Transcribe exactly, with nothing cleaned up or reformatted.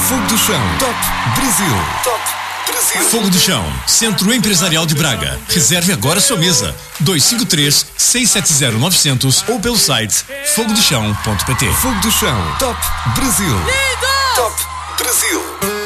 Fogo do Chão. Top Brasil. Top Brasil. Fogo do Chão, Centro Empresarial de Braga. Reserve agora sua mesa. dois cinco três, seis sete zero, nove zero zero ou pelo site fogo do chão ponto pt. Fogo do Chão. Top Brasil. Lindo! Top Brasil.